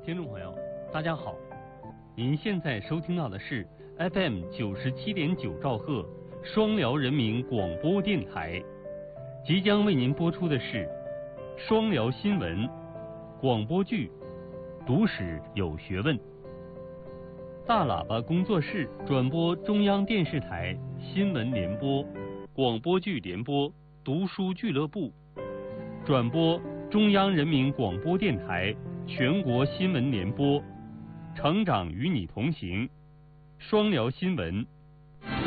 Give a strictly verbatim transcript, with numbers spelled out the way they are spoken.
听众朋友，大家好，您现在收听到的是 F M 九十七点九兆赫双辽人民广播电台，即将为您播出的是双辽新闻广播剧《读史有学问》。大喇叭工作室转播中央电视台新闻联播、广播剧联播、读书俱乐部，转播中央人民广播电台全国新闻联播，成长与你同行，双辽新闻